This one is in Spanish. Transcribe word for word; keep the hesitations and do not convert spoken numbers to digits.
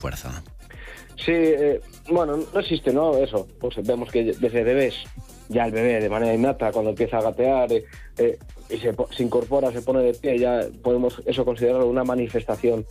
fuerza. Sí, eh, bueno, no existe, ¿no? Eso, pues vemos que desde bebés, ya el bebé de manera innata, cuando empieza a gatear eh, eh, y se, se incorpora, se pone de pie, ya podemos eso considerarlo una manifestación